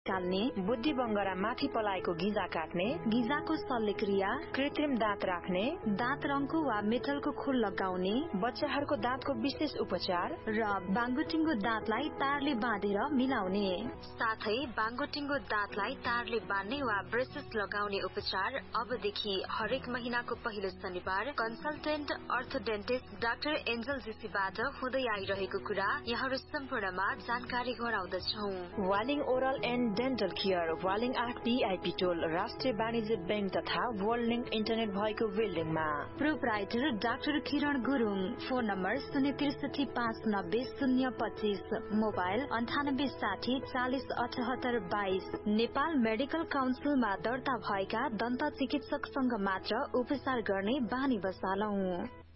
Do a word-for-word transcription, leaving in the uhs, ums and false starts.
निकाल्ने, बुद्धि बंगरा माथि पलाएको गिजा काट्ने, गिजाको शल्यक्रिया, कृत्रिम दाँत राख्ने, दाँत रङको वा मेटलको खोल लगाउने, बच्चाहरूको दाँतको विशेष उपचार र बाङ्गोटिङ्गो दाँतलाई तारले बाँधेर मिलाउने, साथै बाङ्गोटिङ्गो दाँतलाई तारले बाँध्ने वा ब्रेसेस लगाउने उपचार अबदेखि हरेक महिनाको पहिलो शनिबार कन्सल्टेन्ट अर्थोडेन्टिस्ट डाक्टर एन्जल जेसीबाट हुँदै आइरहेको कुरा यहाँहरू सम्पूर्णमा जानकारी गराउँदछौ। Waling oral and dental care, Waling आठ बीआईपी टोल, राष्ट्रिय वाणिज्य बैंक तथा वर्ल्ड लिंक इन्टरनेट भएको बिल्डिङमा। प्रोप्राइटर डाक्टर किरण गुरुङ। फोन नम्बर शून्य त्रिसठी पाँच नब्बे शून्य पच्चीस, मोबाइल अन्ठानब्बे साठी चालिस अठहत्तर बाइस। नेपाल मेडिकल काउन्सिलमा दर्ता भएका दन्त चिकित्सकसँग मात्र उपचार गर्ने बानी बसालौं।